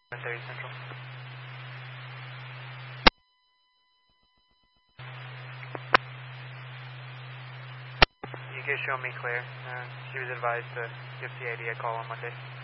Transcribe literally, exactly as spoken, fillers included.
one thirty Central. You can show me clear. Uh, she was advised to give C I D a call on Monday.